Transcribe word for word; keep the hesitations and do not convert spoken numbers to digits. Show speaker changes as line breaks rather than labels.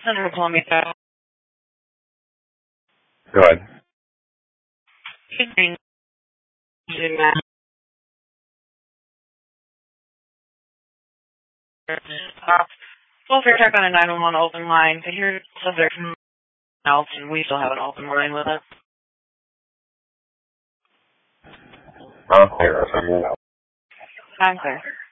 Senator Columbia.
Go ahead.
Uh, full fair check on a nine one one open line. To hear subject from else, and we still have an open line with it.
Okay, that's
I'm clear.